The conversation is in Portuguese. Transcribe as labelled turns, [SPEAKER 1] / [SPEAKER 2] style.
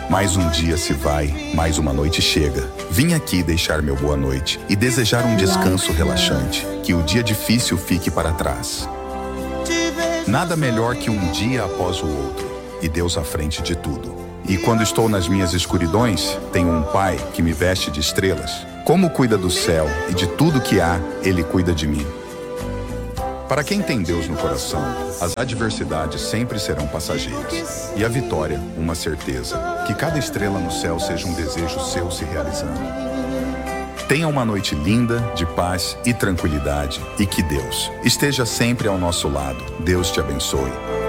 [SPEAKER 1] Mais um dia se vai, mais uma noite chega. Vim aqui deixar meu boa noite e desejar um descanso relaxante, que o dia difícil fique para trás. Nada melhor que um dia após o outro, e Deus à frente de tudo. E quando estou nas minhas escuridões, tenho um Pai que me veste de estrelas. Como cuida do céu e de tudo que há, Ele cuida de mim. Para quem tem Deus no coração, as adversidades sempre serão passageiras. E a vitória, uma certeza. Que cada estrela no céu seja um desejo seu se realizando. Tenha uma noite linda, de paz e tranquilidade. E que Deus esteja sempre ao nosso lado. Deus te abençoe.